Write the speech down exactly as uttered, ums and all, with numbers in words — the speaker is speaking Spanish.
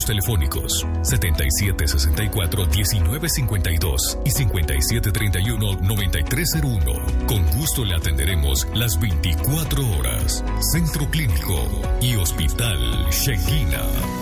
telefónicos setenta y siete sesenta y cuatro, diecinueve cincuenta y dos y cincuenta y siete treinta y uno, noventa y tres cero uno. Con gusto le atenderemos las veinticuatro horas. Centro Clínico y Hospital Shekinah.